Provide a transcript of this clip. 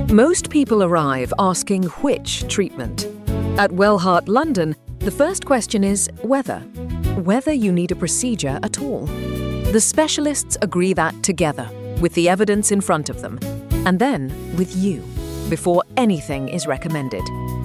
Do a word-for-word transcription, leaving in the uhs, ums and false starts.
Most people arrive asking which treatment. At Wellheart London, the first question is whether. Whether you need a procedure at all. The specialists agree that together, with the evidence in front of them, and then with you, before anything is recommended.